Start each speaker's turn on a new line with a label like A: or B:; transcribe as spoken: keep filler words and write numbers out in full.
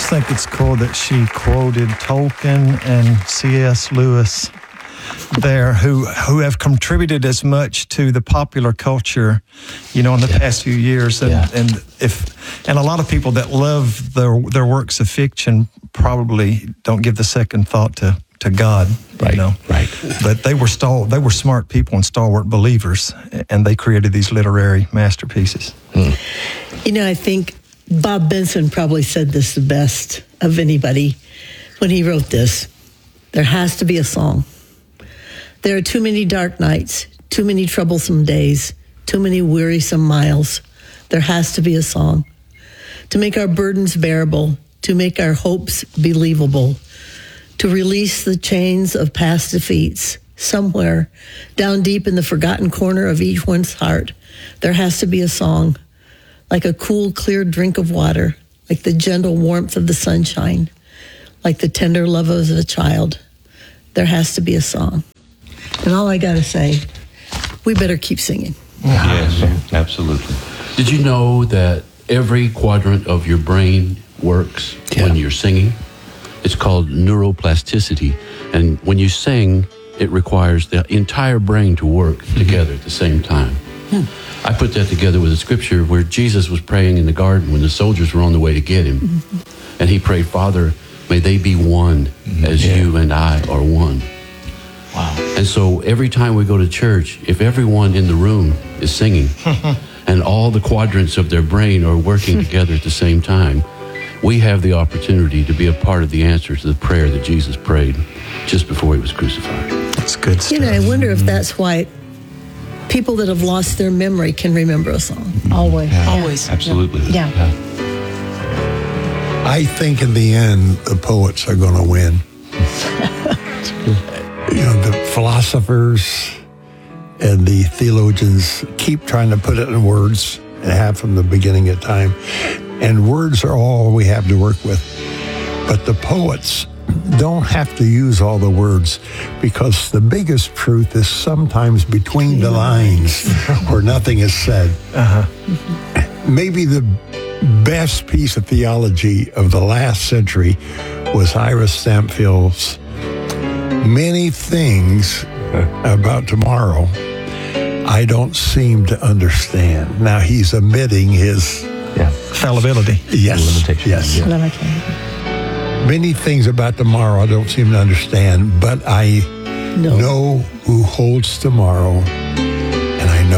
A: just think it's cool that she quoted Tolkien and C S Lewis there, who who have contributed as much to the popular culture, you know, in the yeah. past few years. And,
B: yeah.
A: and if and a lot of people that love their their works of fiction probably don't give the second thought to, to God,
B: right,
A: you know.
B: Right.
A: But they were stal- they were smart people and stalwart believers, and they created these literary masterpieces.
B: Mm.
C: You know, I think Bob Benson probably said this the best of anybody when he wrote this. There has to be a song. There are too many dark nights, too many troublesome days, too many wearisome miles. There has to be a song to make our burdens bearable, to make our hopes believable, to release the chains of past defeats. Somewhere down deep in the forgotten corner of each one's heart, there has to be a song, like a cool, clear drink of water, like the gentle warmth of the sunshine, like the tender love of a child. There has to be a song. And all I got to say, we better keep singing.
D: Yes, absolutely.
E: Did you know that every quadrant of your brain works
B: yeah.
E: when you're singing? It's called neuroplasticity. And when you sing, it requires the entire brain to work mm-hmm. together at the same time. Hmm. I put that together with a scripture where Jesus was praying in the garden when the soldiers were on the way to get him. Mm-hmm. And he prayed, Father, may they be one mm-hmm. as yeah. you and I are one.
B: Wow.
E: And so every time we go to church, if everyone in the room is singing and all the quadrants of their brain are working together at the same time, we have the opportunity to be a part of the answer to the prayer that Jesus prayed just before he was crucified.
A: That's good stuff.
C: You know, I wonder if that's why people that have lost their memory can remember a song.
F: Always.
D: Yeah.
F: Always.
D: Absolutely.
F: Yeah.
D: yeah.
G: I think in the end, the poets are going to win. You know, the philosophers and the theologians keep trying to put it in words and have from the beginning of time. And words are all we have to work with. But the poets don't have to use all the words, because the biggest truth is sometimes between the lines where nothing is said. Uh-huh. Maybe the best piece of theology of the last century was Ira Stampfield's Many Things About Tomorrow I Don't Seem to Understand. Now he's omitting his
A: yeah. fallibility.
G: Yes.
D: Limitation.
G: Yes.
F: Yeah. Limitation.
G: Many things about tomorrow I don't seem to understand, but I
C: No.
G: know who holds tomorrow